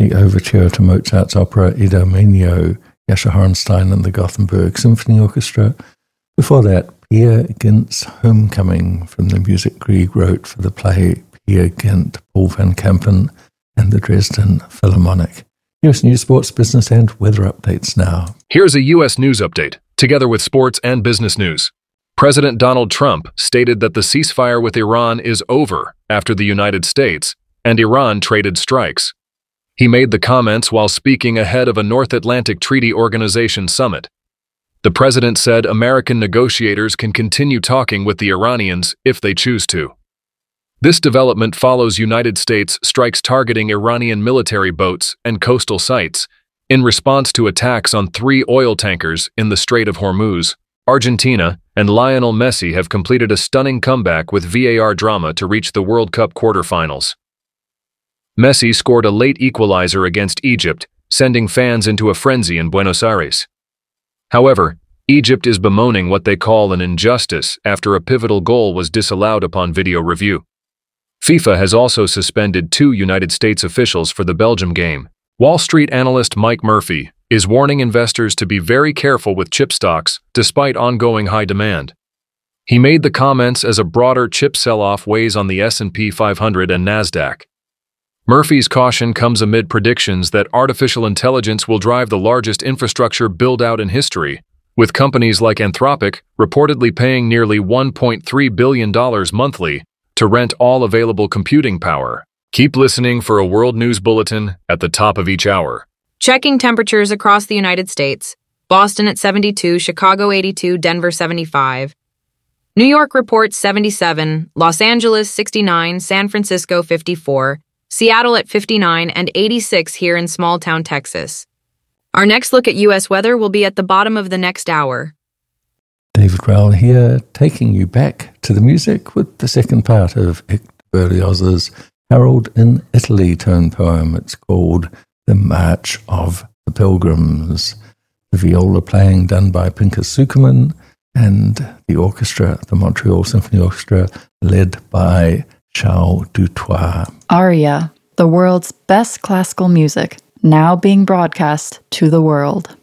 the overture to Mozart's opera Idomeneo, Jascha Hornstein and the Gothenburg Symphony Orchestra. Before that, Peer Gynt's Homecoming from the music Grieg wrote for the play Peer Gynt, Paul van Kampen and the Dresden Philharmonic. U.S. news, sports, business, and weather updates now. Here's a U.S. news update, together with sports and business news. President Donald Trump stated that the ceasefire with Iran is over after the United States and Iran traded strikes. He made the comments while speaking ahead of a North Atlantic Treaty Organization summit. The president said American negotiators can continue talking with the Iranians if they choose to. This development follows United States strikes targeting Iranian military boats and coastal sites in response to attacks on 3 oil tankers in the Strait of Hormuz. Argentina and Lionel Messi have completed a stunning comeback with VAR drama to reach the World Cup quarterfinals. Messi scored a late equalizer against Egypt, sending fans into a frenzy in Buenos Aires. However, Egypt is bemoaning what they call an injustice after a pivotal goal was disallowed upon video review. FIFA has also suspended 2 United States officials for the Belgium game. Wall Street analyst Mike Murphy is warning investors to be very careful with chip stocks despite ongoing high demand. He made the comments as a broader chip sell-off weighs on the S&P 500 and NASDAQ. Murphy's caution comes amid predictions that artificial intelligence will drive the largest infrastructure build-out in history, with companies like Anthropic reportedly paying nearly $1.3 billion monthly to rent all available computing power. Keep listening for a World News Bulletin at the top of each hour. Checking temperatures across the United States. Boston at 72, Chicago 82, Denver 75. New York reports 77, Los Angeles 69, San Francisco 54, Seattle at 59 and 86 here in small-town Texas. Our next look at U.S. weather will be at the bottom of the next hour. David Rowell here, taking you back to the music with the second part of Hector Berlioz's Harold in Italy tone poem. It's called The March of the Pilgrims. The viola playing done by Pinchas Zukerman and the orchestra, the Montreal Symphony Orchestra, led by Charles Dutoit. Aria, the world's best classical music, now being broadcast to the world.